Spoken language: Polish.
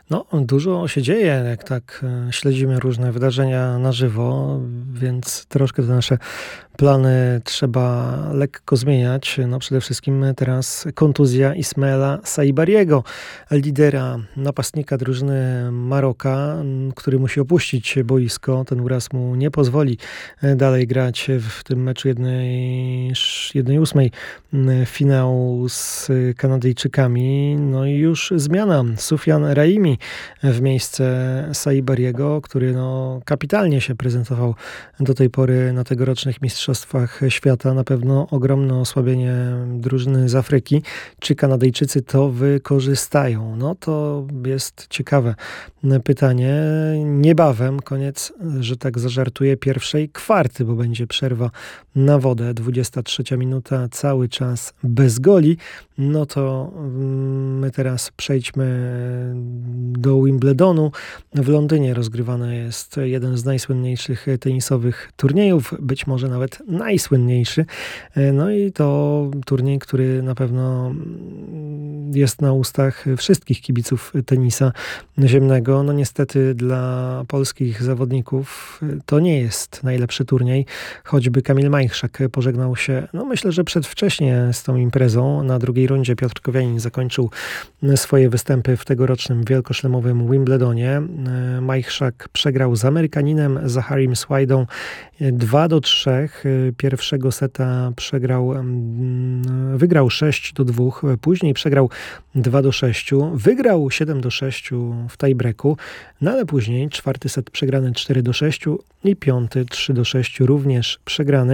No, dużo się dzieje, jak tak śledzimy różne wydarzenia na żywo, więc troszkę te nasze plany trzeba lekko zmieniać. No, przede wszystkim teraz kontuzja Ismaela Saibariego, lidera, napastnika drużyny Maroka, który musi opuścić boisko. Ten uraz mu nie pozwoli dalej grać w tym meczu 1/8 finału z Kanadyjczykami. No i już zmiana. Sufjan Rahimi w miejsce Saibariego, który kapitalnie się prezentował do tej pory na tegorocznych Mistrzostwach Świata. Na pewno ogromne osłabienie drużyny z Afryki. Czy Kanadyjczycy to wykorzystają? No to jest ciekawe pytanie. Niebawem koniec, że tak zażartuję, pierwszej kwarty, bo będzie przerwa na wodę. 23 minuta, cały czas bez goli. No to my teraz przejdźmy do Wimbledonu. W Londynie rozgrywany jest jeden z najsłynniejszych tenisowych turniejów, być może nawet najsłynniejszy. No i to turniej, który na pewno jest na ustach wszystkich kibiców tenisa ziemnego. No niestety dla polskich zawodników to nie jest najlepszy turniej. Choćby Kamil Majchrzak pożegnał się, myślę, że przedwcześnie z tą imprezą. Na drugiej rundzie Piotr Kowianin zakończył swoje występy w tegorocznym wielkoszlemowym Wimbledonie. Majchrzak przegrał z Amerykaninem Zacharim Swajdą 2-3. Pierwszego seta wygrał 6-2, później przegrał 2-6, wygrał 7-6 w tiebreaku, no ale później czwarty set przegrany 4-6 i piąty 3-6 również przegrany.